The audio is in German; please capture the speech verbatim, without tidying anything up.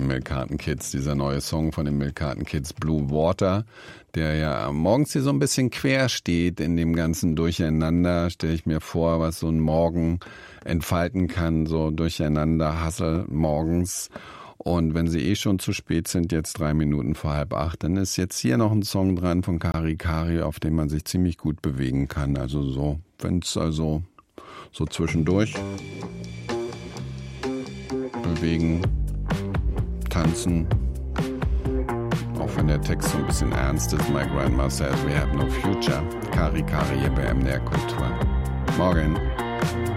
Milk-Carton Kids, dieser neue Song von den Milk-Carton Kids, Blue Water, der ja morgens hier so ein bisschen quer steht in dem ganzen Durcheinander, stelle ich mir vor, was so ein Morgen entfalten kann, so Durcheinander, Hassel morgens. Und wenn sie eh schon zu spät sind, jetzt drei Minuten vor halb acht, dann ist jetzt hier noch ein Song dran von Kari Kari, auf dem man sich ziemlich gut bewegen kann. Also so, wenn es also so zwischendurch bewegen, tanzen, auch wenn der Text so ein bisschen ernst ist. My grandma says we have no future. Kari Kari hier bei M D R Kultur. Morgen.